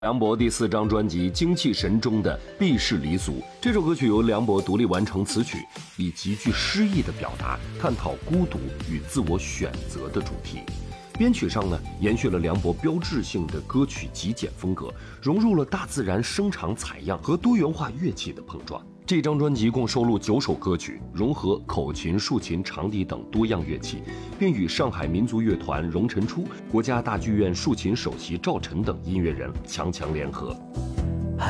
梁博第4张专辑《精气神》中的《避世离俗》，这首歌曲由梁博独立完成词曲，以极具诗意的表达，探讨孤独与自我选择的主题。编曲上呢，延续了梁博标志性的歌曲极简风格，融入了大自然声场采样和多元化乐器的碰撞。这张专辑共收录9首歌曲，融合口琴、竖琴、长笛等多样乐器，并与上海民族乐团荣辰初、国家大剧院竖琴首席赵晨等音乐人强强联合。